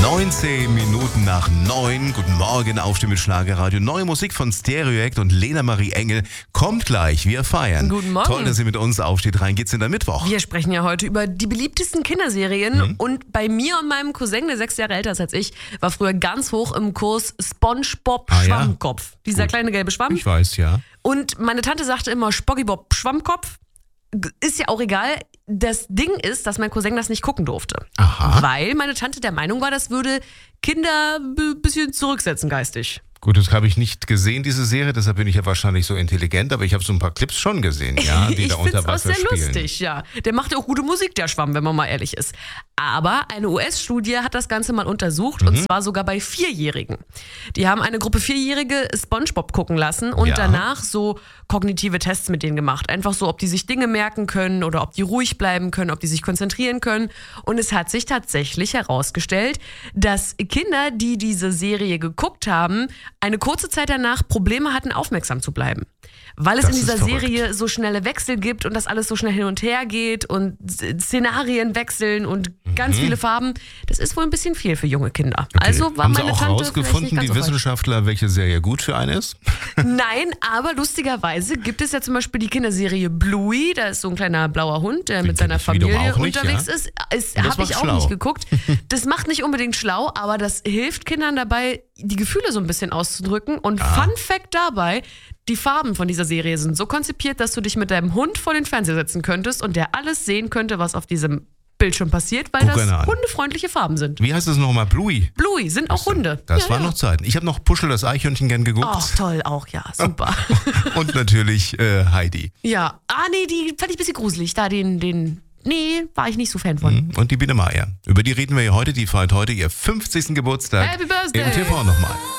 19 Minuten nach 9. Guten Morgen, Aufstehen mit Schlagerradio. Neue Musik von Stereoact und Lena Marie Engel kommt gleich. Wir feiern. Guten Morgen. Toll, dass ihr mit uns aufsteht. Rein geht's in den Mittwoch. Wir sprechen ja heute über die beliebtesten Kinderserien. Und bei mir und meinem Cousin, der 6 Jahre älter ist als ich, war früher ganz hoch im Kurs SpongeBob Schwammkopf. Dieser kleine gelbe Schwamm. Ich weiß, ja. Und meine Tante sagte immer SpongeBob Schwammkopf. Ist ja auch egal. Das Ding ist, dass mein Cousin das nicht gucken durfte. Aha. Weil meine Tante der Meinung war, das würde Kinder ein bisschen zurücksetzen geistig. Gut, das habe ich nicht gesehen, diese Serie, deshalb bin ich ja wahrscheinlich so intelligent, aber ich habe so ein paar Clips schon gesehen, ja, die da unter Wasser spielen. Ich find's auch sehr lustig, ja. Der macht ja auch gute Musik, der Schwamm, wenn man mal ehrlich ist. Aber eine US-Studie hat das Ganze mal untersucht, und zwar sogar bei 4-Jährigen. Die haben eine Gruppe 4-Jährige SpongeBob gucken lassen und danach so kognitive Tests mit denen gemacht. Einfach so, ob die sich Dinge merken können oder ob die ruhig bleiben können, ob die sich konzentrieren können. Und es hat sich tatsächlich herausgestellt, dass Kinder, die diese Serie geguckt haben, eine kurze Zeit danach Probleme hatten, aufmerksam zu bleiben. Weil es in dieser Serie so schnelle Wechsel gibt und das alles so schnell hin und her geht und Szenarien wechseln und ganz viele Farben. Das ist wohl ein bisschen viel für junge Kinder. Okay. Also war Haben meine Sie auch Tante rausgefunden, die Wissenschaftler, welche Serie gut für einen ist? Nein, aber lustigerweise gibt es ja zum Beispiel die Kinderserie Bluey. Da ist so ein kleiner blauer Hund, der mit seiner Familie unterwegs ist. Habe ich auch nicht geguckt. Das macht nicht unbedingt schlau, aber das hilft Kindern dabei, die Gefühle so ein bisschen auszudrücken. Und Fun Fact dabei: Die Farben von dieser Serie sind so konzipiert, dass du dich mit deinem Hund vor den Fernseher setzen könntest und der alles sehen könnte, was auf diesem Bildschirm passiert, weil das hundefreundliche Farben sind. Wie heißt das nochmal? Bluey? Bluey, sind auch Hunde. Das waren noch Zeiten. Ich habe noch Puschel, das Eichhörnchen, gern geguckt. Ach, toll, auch, ja, super. Und natürlich Heidi. Ja, nee, die fand ich ein bisschen gruselig. Nee, war ich nicht so Fan von. Und die Biene Meier. Über die reden wir ja heute. Die feiert heute ihr 50. Geburtstag. Happy Birthday! Im TV nochmal.